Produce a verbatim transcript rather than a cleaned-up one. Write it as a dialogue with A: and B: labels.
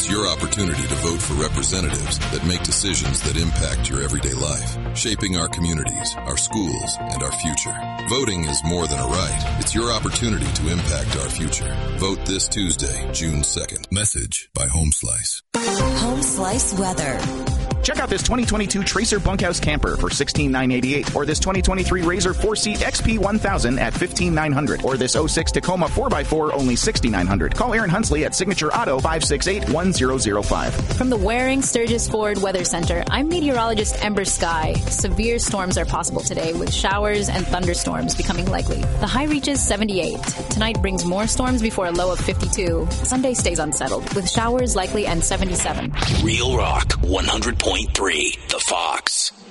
A: It's your opportunity to vote for representatives that make decisions that impact your everyday life, shaping our communities, our schools, and our future. Voting is more than a right. It's your opportunity to impact our future. Vote this Tuesday, June second. Message by Home Slice.
B: Home Slice weather.
C: Check out this twenty twenty-two Tracer Bunkhouse Camper for sixteen thousand nine hundred eighty-eight dollars, or this twenty twenty-three Razor four-seat X P one thousand at fifteen thousand nine hundred dollars, or this oh six Tacoma four by four only six thousand nine hundred dollars. Call Aaron Hunsley at Signature Auto five six eight, one zero zero five.
D: From the Waring Sturgis Ford Weather Center, I'm meteorologist Ember Sky. Severe storms are possible today, with showers and thunderstorms becoming likely. The high reaches seventy-eight. Tonight brings more storms before a low of fifty-two. Sunday stays unsettled, with showers likely and seventy-seven.
E: Real Rock one hundred point three, The Fox.